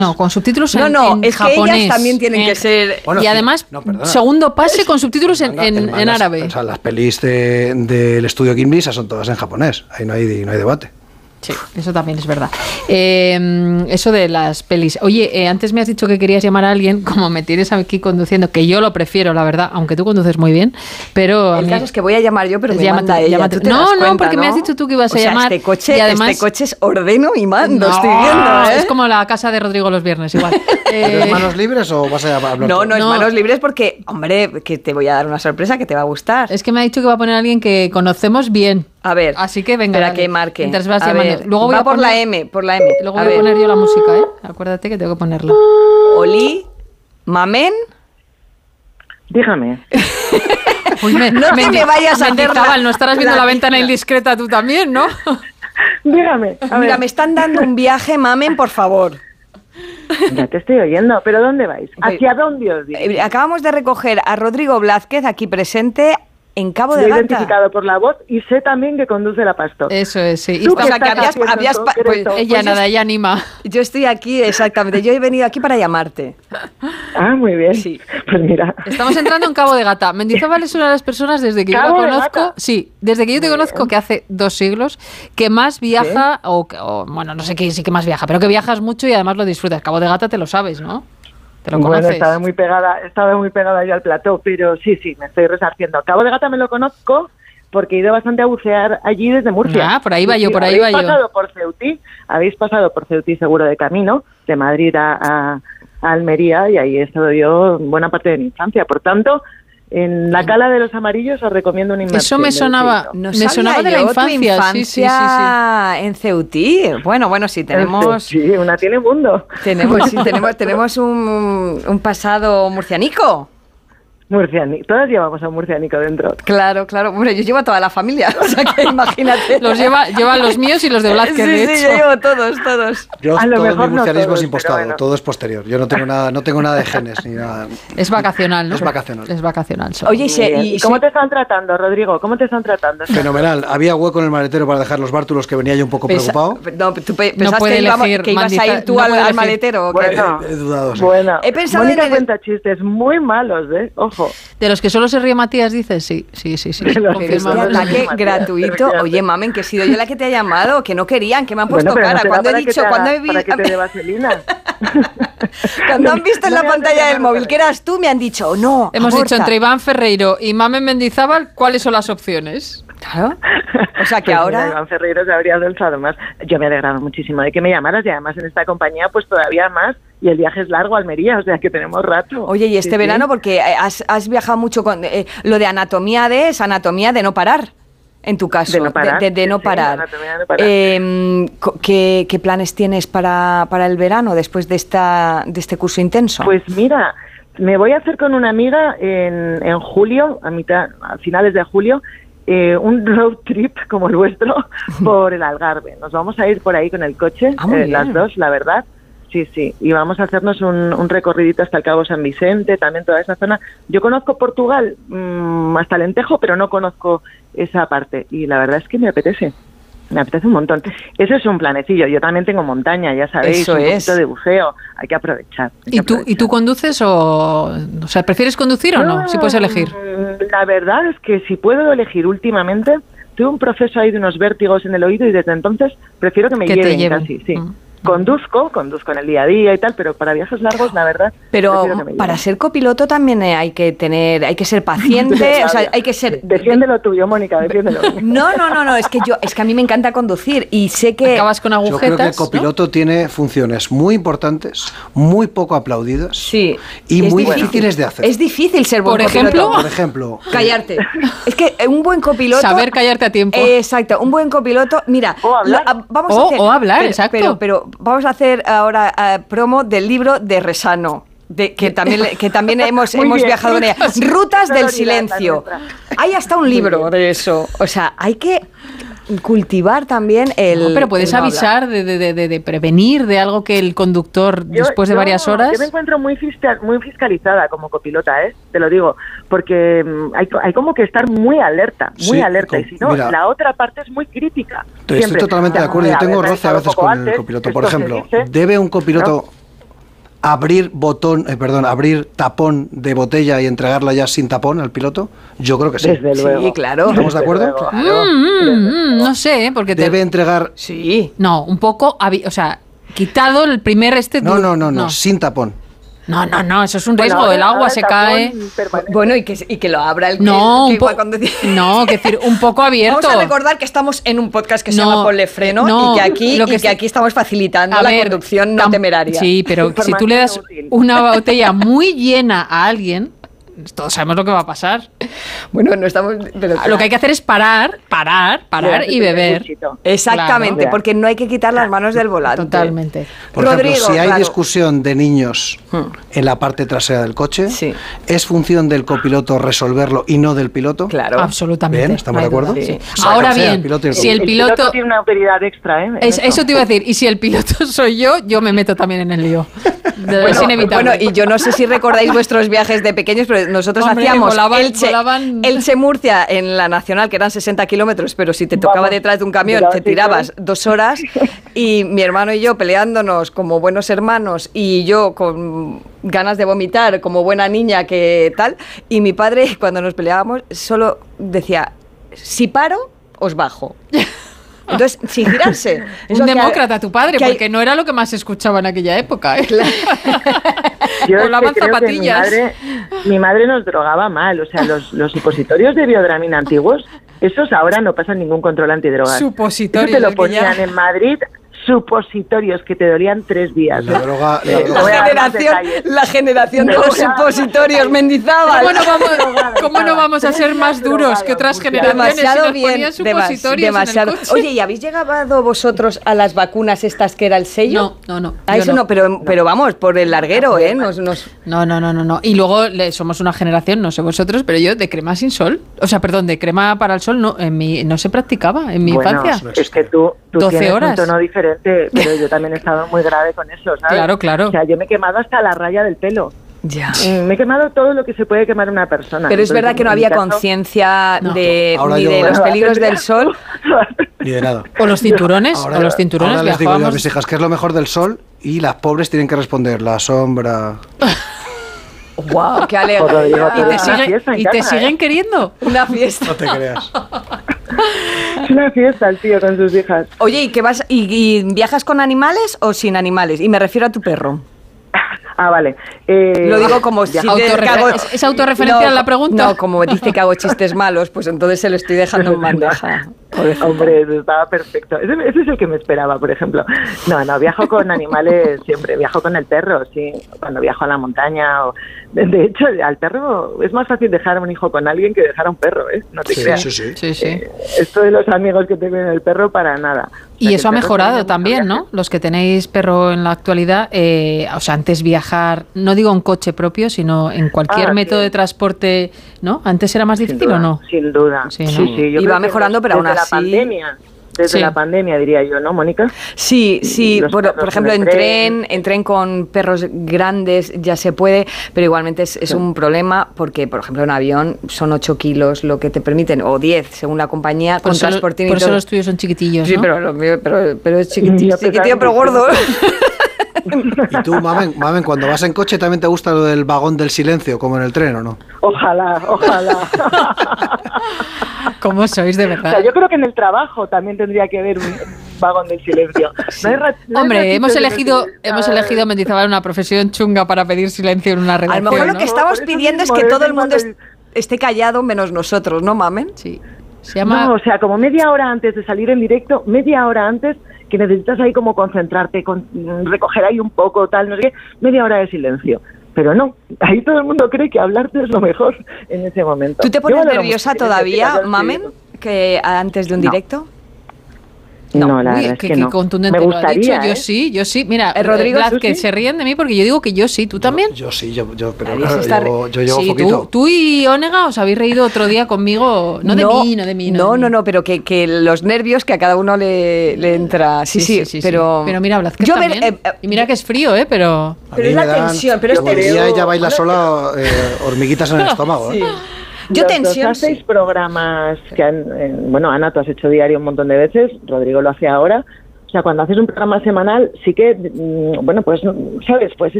No, con subtítulos en es japonés. Que ellas también tienen que ser... Bueno, y además, segundo pase con subtítulos en árabe. O sea, las pelis del estudio Ghibli esas son todas en japonés. Ahí no hay debate. Sí, eso también es verdad. Eso de las pelis. Oye, antes me has dicho que querías llamar a alguien, como me tienes aquí conduciendo, que yo lo prefiero, la verdad, aunque tú conduces muy bien, pero... El caso es que voy a llamar yo, pero me manda ella. No, porque me has dicho tú que ibas a llamar. Este coche, y además, este coche es ordeno y mando, estoy viendo, ¿eh? Es como la casa de Rodrigo los viernes, igual. ¿Es manos libres o vas a hablar? No, es manos libres porque, hombre, que te voy a dar una sorpresa que te va a gustar. Es que me ha dicho que va a poner a alguien que conocemos bien. A ver. Así que venga. Espera que marque. Mientras vas llamando. Luego voy va a por poner, la M. Luego voy a poner yo la música, ¿eh? Acuérdate que tengo que ponerla. Oli, Mamen. Dígame. Uy, no me vayas a hacer no estarás viendo la ventana indiscreta tú también, ¿no? Dígame. Mira, me están dando un viaje, Mamen, por favor. Ya te estoy oyendo, pero ¿dónde vais? ¿Hacia dónde os vais? Acabamos de recoger a Rodrigo Blázquez, aquí presente, en Cabo de Gata. Lo he identificado por la voz y sé también que conduce la Pastor. Eso es, sí. ¿Tú qué estás haciendo ella anima. Yo estoy aquí, exactamente. Yo he venido aquí para llamarte. Ah, muy bien. Sí. Pues mira. Estamos entrando en Cabo de Gata. Mendizábal es una de las personas desde que yo la conozco. Sí, desde que yo te conozco, que hace 2 siglos, que más viaja, o bueno, no sé qué sí que más viaja, pero que viajas mucho y además lo disfrutas. Cabo de Gata te lo sabes, ¿no? ¿Te lo conoces? Bueno, estaba muy pegada yo al plató, pero sí, me estoy resarciendo. Cabo de Gata me lo conozco porque he ido bastante a bucear allí desde Murcia. Ah, por ahí va yo, Habéis pasado por Ceutí seguro de camino, de Madrid a Almería, y ahí he estado yo buena parte de mi infancia. Por tanto, en la Cala de los Amarillos os recomiendo una inmersión. Eso me sonaba, de la infancia. Sí. En Ceutí. Bueno, sí, tenemos... Sí, una tiene mundo. Tenemos un pasado murcianico. Todas llevamos a un murcianico dentro. Claro. Bueno, yo llevo a toda la familia, o sea que imagínate. Llevan los míos y los de Blázquez, de hecho. Sí, yo llevo todos. Yo todo mi murcianismo es impostado, todo es posterior. Yo no tengo nada de genes ni nada. Es vacacional, ¿no? Es vacacional. Oye, ¿y cómo te están tratando, Rodrigo? ¿Cómo te están tratando? Fenomenal. Había hueco en el maletero para dejar los bártulos, que venía yo un poco preocupado. No, ¿tú pensás que ibas a ir tú al maletero? Bueno, he dudado, sí. Bueno, he pensado Mónica cuenta chistes muy malos, Ojo. De los que solo se ríe Matías, dices, sí. Ataque gratuito. Oye, Mamen, que he sido yo la que te ha llamado, que no querían, que me han puesto cara. Cuando he dicho, para que te dé vaselina. Cuando han visto en la pantalla del móvil que eras tú, me han dicho, no. Hemos dicho entre Iván Ferreiro y Mamen Mendizábal, ¿cuáles son las opciones? Claro. O sea que pues ahora... Iván Ferreiro se habría lanzado más. Yo me he alegrado muchísimo de que me llamaras, y además en esta compañía pues todavía más, y el viaje es largo a Almería, o sea que tenemos rato. Oye, y este verano, porque has viajado mucho con... lo de anatomía es anatomía de no parar, en tu caso. De no parar. De no parar. Anatomía de no parar. ¿Qué planes tienes para el verano, después de este curso intenso? Pues mira, me voy a hacer con una amiga en julio, a finales de julio, un road trip como el vuestro por el Algarve. Nos vamos a ir por ahí con el coche, las dos, la verdad. Sí, y vamos a hacernos un recorridito hasta el Cabo San Vicente, también toda esa zona. Yo conozco Portugal hasta Alentejo, pero no conozco esa parte, y la verdad es que me apetece un montón. Eso es un planecillo. Yo también tengo montaña, ya sabéis, un poquito de buceo, hay que aprovechar. ¿Y tú conduces o sea, prefieres conducir o no? Si puedes elegir. La verdad es que si puedo elegir últimamente, tuve un proceso ahí de unos vértigos en el oído y desde entonces prefiero que me lleven casi, sí. Conduzco en el día a día y tal, pero para viajes largos, la verdad... Pero para ser copiloto también hay que ser paciente, o sea, hay que ser... Defiéndelo tuyo, Mónica, defiéndelo. No, es que a mí me encanta conducir y sé que... Acabas con agujetas, yo creo que el copiloto tiene funciones muy importantes, muy poco aplaudidas y muy difíciles de hacer. Es difícil ser buen copiloto. Por ejemplo... Callarte. Es que un buen copiloto... Saber callarte a tiempo. Exacto, un buen copiloto... Mira, o hablar. Vamos a hacer, exacto. Pero vamos a hacer ahora promo del libro de Resano, que también hemos viajado en ella. Rutas del silencio. Hay hasta un libro de eso. O sea, hay que cultivar también pero puedes avisar de prevenir de algo que el conductor después de varias horas... Yo me encuentro muy fiscalizada como copilota, te lo digo, porque hay como que estar muy alerta, y si no, la otra parte es muy crítica. Estoy totalmente de acuerdo, yo tengo roce a veces con el copiloto. Por ejemplo, ¿debe un copiloto abrir abrir tapón de botella y entregarla ya sin tapón al piloto? Yo creo que sí. Desde luego. Sí, claro. ¿Estamos de acuerdo? Claro. No sé, porque debe entregar... Sí. No, un poco, o sea, quitado el primer No, sin tapón. No, eso es un riesgo, el agua se cae. Bueno, y que lo abra el No, que cuando... no, que decir, un poco abierto. Vamos a recordar que estamos en un podcast que se llama Ponle Freno, y que aquí estamos facilitando la conducción no temeraria. Sí, pero si tú le das una botella muy llena a alguien, todos sabemos lo que va a pasar. Bueno, no estamos... Pero lo que hay que hacer es parar y beber. Exactamente, Claro. porque no hay que quitar las manos del volante. Totalmente. Por ejemplo, si hay discusión de niños en la parte trasera del coche, ¿es función del copiloto resolverlo y no del piloto? Claro. Absolutamente. Bien, ¿estamos de acuerdo? Sí. O sea, Ahora sea, bien, si el piloto tiene una autoridad extra, ¿eh? Eso te iba a decir, y si el piloto soy yo me meto también en el lío. Es inevitable. Bueno, y yo no sé si recordáis vuestros viajes de pequeños, pero nosotros hacíamos Elche-Murcia en la Nacional, que eran 60 kilómetros, pero si te tocaba detrás de un camión, te tirabas 2 horas, y mi hermano y yo peleándonos como buenos hermanos, y yo con ganas de vomitar como buena niña que tal, y mi padre, cuando nos peleábamos, solo decía, si paro, os bajo. Entonces, sin girarse. Un demócrata tu padre, porque no era lo que más se escuchaba en aquella época, ¿eh? Yo volaban creo zapatillas. Que mi madre nos drogaba mal, o sea, los supositorios de biodramina antiguos, esos ahora no pasan ningún control antidrogas. Supositorios. Eso te lo ponían en Madrid, supositorios que te dolían 3 días. La droga. La generación de los supositorios, Mendizábal. ¿Cómo no vamos a ser más duros que otras generaciones? Demasiado si nos ponían supositorios demasiado. En el coche? Oye, ¿y habéis llegado vosotros a las vacunas estas que era el sello? No. A eso no, pero vamos, por el larguero, ¿eh? No. Y luego somos una generación, no sé vosotros, pero yo de crema sin sol, o sea, perdón, de crema para el sol no se practicaba en mi infancia. Es que tú 12 tienes horas. un tono diferente, pero yo también he estado muy grave con eso, ¿sabes? Claro. O sea, yo me he quemado hasta la raya del pelo. Ya. Me he quemado todo lo que se puede quemar una persona. Pero es verdad que no había conciencia ni de los peligros del sol. Ni de nada. O los cinturones. Ahora les digo yo a mis hijas que es lo mejor del sol y las pobres tienen que responder la sombra. ¡Guau! ¡Qué alegría! ¿Y te siguen queriendo? Una fiesta. No te creas. Es una fiesta el tío con sus hijas. Oye, ¿y qué vas y viajas con animales o sin animales? Y me refiero a tu perro. Ah, vale. Lo digo como si ¿Es autorreferencial la pregunta? No, como dice que hago chistes malos, pues entonces se lo estoy dejando en bandeja. Hombre, estaba perfecto. Ese es el que me esperaba, por ejemplo. No, viajo con animales siempre. Viajo con el perro, sí. Cuando viajo a la montaña. De hecho, al perro es más fácil dejar a un hijo con alguien que dejar a un perro, ¿eh? No te creas. Sí. Esto de los amigos que tengo en el perro, para nada. Y eso ha mejorado también, ¿no? Los que tenéis perro en la actualidad, o sea, antes viajar, no digo en coche propio, sino en cualquier método de transporte, ¿no? ¿Antes era más difícil o no? Sin duda. Sí, ¿no? Sí. Y va mejorando, pero aún así... Desde la pandemia, diría yo, ¿no, Mónica? Sí. Por ejemplo, en tren con perros grandes ya se puede, pero igualmente es un problema porque, por ejemplo, en avión son 8 kilos lo que te permiten, o 10, según la compañía, con transporte y todo. Por eso los tuyos son chiquitillos, Sí, ¿no? pero es chiquitillo, pero gordo. ¿Y tú, Mamen, cuando vas en coche también te gusta lo del vagón del silencio, como en el tren, o no? Ojalá. ¿Cómo sois, de verdad? O sea, yo creo que en el trabajo también tendría que haber un vagón del silencio. Sí. Hombre, hemos elegido Mendizábal una profesión chunga para pedir silencio en una redacción. A lo mejor lo que estamos pidiendo es que todo el mundo esté callado menos nosotros, ¿no, Mamen? Sí. Se llama... No, o sea, como media hora antes de salir en directo, media hora antes, que necesitas ahí como concentrarte, recoger ahí un poco, tal, no sé qué, media hora de silencio. Pero no, ahí todo el mundo cree que hablarte es lo mejor en ese momento. ¿Tú te pones nerviosa todavía, Mamen, que antes de un directo? No, la verdad es que no. Contundente me gustaría, lo ha dicho. Yo sí. Mira, Rodrigo, que se ríen de mí porque yo digo que yo sí. ¿Tú también? Yo sí, pero claro, yo llevo poquito. Tú y Onega os habéis reído otro día conmigo, no de mí. No, pero que los nervios que a cada uno le entra. Sí, pero... Pero mira, Blázquez también. Y mira que es frío, pero... Pero es la tensión, pero es tensión. Ella baila sola hormiguitas en el estómago, ¿eh? Yo tensión. 6 programas que Ana, tú has hecho diario un montón de veces, Rodrigo lo hace ahora. O sea, cuando haces un programa semanal, sí que, pues, ¿sabes? Pues